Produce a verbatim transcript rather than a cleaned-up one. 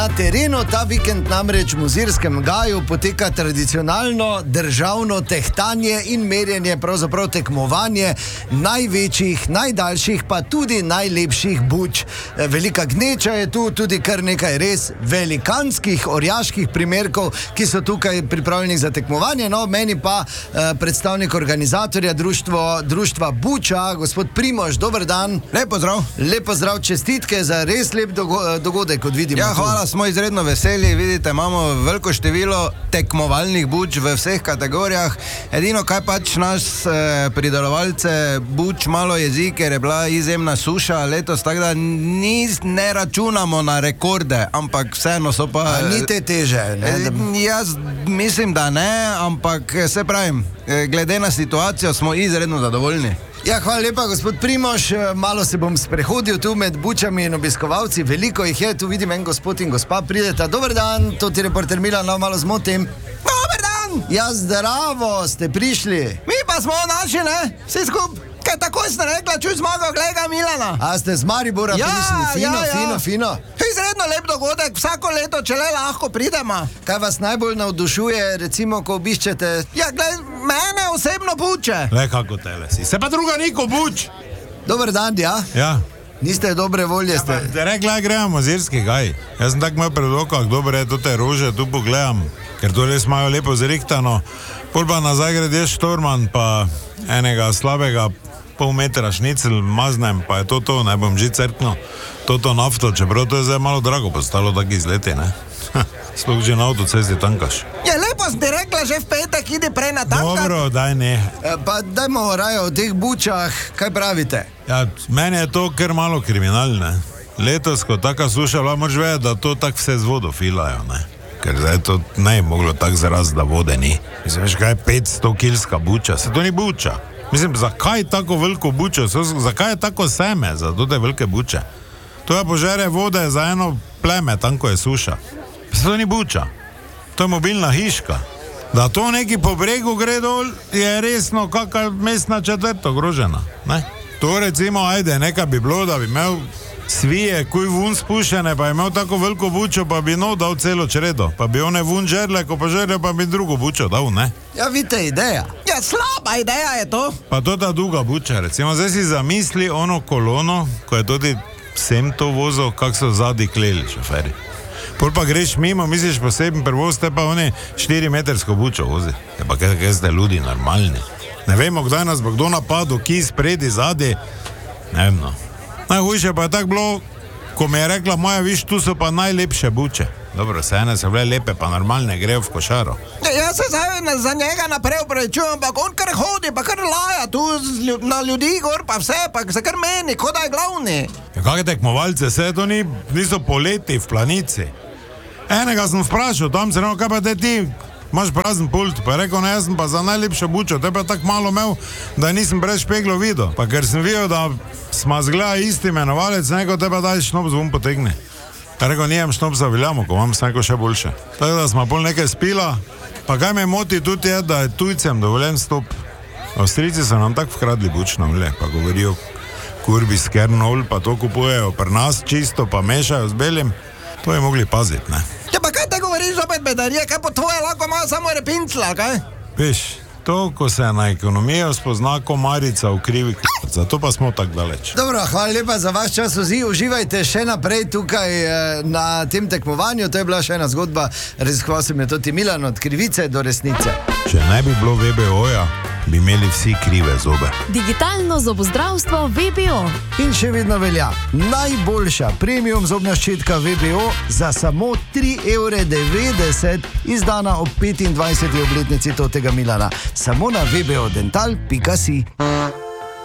Na terenu ta vikend namreč v Mozirskem gaju poteka tradicionalno državno tehtanje in merjenje, pravzaprav tekmovanje največjih, najdaljših, pa tudi najlepših buč. Velika gneča je tu, tudi kar nekaj res velikanskih orjaških primerkov, ki so tukaj pripravljeni za tekmovanje. No, meni pa eh, predstavnik organizatorja društvo, društva Buča, gospod Primož, dober dan. Lep pozdrav. Lep pozdrav, čestitke za res lep dogo dogodek, kot vidimo. Ja, hvala. Smo izredno veseli, vidite, imamo veliko število tekmovalnih buč v vseh kategorijah. Edino, kaj pač naš eh, pridelovalce buč malo jezik, ker je bila izjemna suša letos, tako da ni, ne računamo na rekorde, ampak vseeno so pa... A ni te teže, ne? Eh, jaz mislim, da ne, ampak se pravim, eh, glede na situacijo smo izredno zadovoljni. Ja, hvala lepa, gospod Primož. Malo se bom sprehodil tu med bučami in obiskovalci. Veliko jih je, tu vidim en gospod in gospa prideta. Dober dan, to ti reporter Milan, no, malo zmotim. Dober dan! Ja, zdravo, ste prišli. Mi pa smo naši, ne? Vsi skup. Kaj takoj ste rekla, čuj zmago, gledaj Milana. A ste z Maribora ja, prišli? Fino, ja, ja. fino, fino. Izredno lep dogodek, vsako leto, če le lahko pridemo. Kaj vas najbolj navdušuje, recimo, ko obiščete? Ja, gled, mene osebno buče. Le kako tele si. Se pa druga niko buč. Dober dan, ja? Ja. Niste dobre volje, Ja, ste. pa, rekla, gremo Mozirski gaj. Jaz sem tak imel pred okah, dobre je to te rože, tu pogledam, ker to res imajo lepo zrihtano. Pol pa nazaj gredeš štorman, pa enega slabega pol metra šnicel maznem, pa je to to, ne bom že crknil, to to nafto, čeprav to je zdaj malo drago postalo, tak izleti, ne? Sploh že na avtocesti tankaš. Ja, lepo si ti rekla, že v petek idi prej na tankat. Dobro, daj ne. E, pa dajmo raje o teh bučah, kaj pravite? Ja, meni je to kar malo kriminalne. Letos, ko taka suša bila, moraš vedeti, da to tak vse z vodo filajo, ne? Ker zdaj to ne je moglo tak zaraz, da vode ni. Mislim, veš, kaj je petsto kilska buča, se to ni buča. Mislim, zakaj tako veliko bučo, zakaj je tako seme za te velike buče? To je požere vode za eno pleme, tam ko je suša. Se to ni buča, to je mobilna hiška. Da to neki po bregu gre dol, je resno kakva mestna četrt ogrožena, ne? To recimo, ajde, nekaj bi bilo, da bi imel svije, kuj vun spušene, pa je imel tako veliko bučo, pa bi no dal celo čredo, pa bi one vun žerle, ko pa žerle, pa bi drugo bučo dal, ne? Ja, vidite, ideja. Ja, slaba ideja je to. Pa to ta duga buča, recimo, zdaj si zamisli ono kolono, ko je tudi vsem to vozil, kak so zadnji kleli šoferi. Pol pa greš mimo, misliš poseben prevoz, te pa oni štirimetrsko bučo vozi. Je pa kaj, kaj ste ljudi normalni. Ne vemo, kdaj nas bo kdo napadil, ki spredi, zadnji, ne vem, no. Najhujše pa je tako bilo, ko mi je rekla moja, viš, tu so pa najlepše buče. Dobro, se ene so bile lepe, pa normalne, grejo v košaro. Ja, jaz se zdaj za njega naprej upravičujem, ampak on kar hodi, pa kar laja tu lju na ljudi gor, pa vse, pa se kar meni, kot da je glavni. Ja, kakve tekmovalce, vse to ni, niso poleti v planici. Enega sem vprašal, tam se rekel, kaj pa te ti, imaš prazen pult, pa je rekel, ne, jaz sem pa za najlepšo bučo, te pa tako malo imel, da nisem brez špeglo videl. Pa ker sem videl, da smo zgleda isti imenovalec, neko te pa daj šnop zvon potegne. Ta rekel, nijem šnop za Viljamo, ko imam sneko še boljše. Tako da smo pol nekaj spila, pa kaj me moti tudi je, da je tujcem dovoljen stop. Avstrijci so nam tako vkradli bučno olje, pa govorijo, kurbi s kernol, pa to kupujejo pri nas čisto, pa mešajo z belim, to je mogli paziti, ne. Ja, pa kaj te govoriš opet bedarije, kaj po tvoje lahko ima samo repincla, kaj? Veš, to, ko se na ekonomijo spozna komarica v krivi k***, zato pa smo tako daleč. Dobro, hvala lepa za vaš čas, vsi uživajte še naprej tukaj eh, na tem tekmovanju, to je bila še ena zgodba, raziskoval sem je tudi Milan, od krivice do resnice. Če ne bi bilo V B O-ja, bi imeli vsi krive zobe. Digitalno zobozdravstvo V B O. In še vedno velja, najboljša premium zobna ščetka V B O za samo tri evre devetdeset, izdana ob petindvajseti obletnici totega Milana. Samo na v b o dental pika si.